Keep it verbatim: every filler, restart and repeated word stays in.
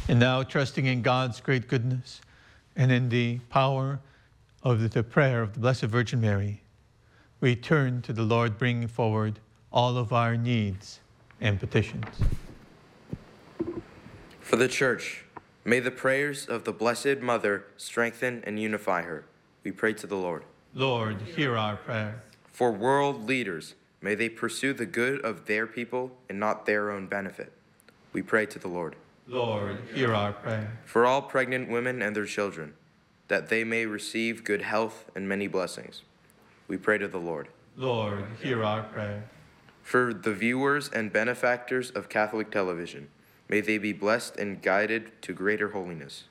And now, trusting in God's great goodness and in the power of the prayer of the Blessed Virgin Mary, we turn to the Lord, bringing forward all of our needs and petitions. For the Church, may the prayers of the Blessed Mother strengthen and unify her. We pray to the Lord. Lord, hear our prayer. For world leaders, may they pursue the good of their people and not their own benefit. We pray to the Lord. Lord, hear our prayer. For all pregnant women and their children, that they may receive good health and many blessings. We pray to the Lord. Lord, hear our prayer. For the viewers and benefactors of Catholic television, may they be blessed and guided to greater holiness.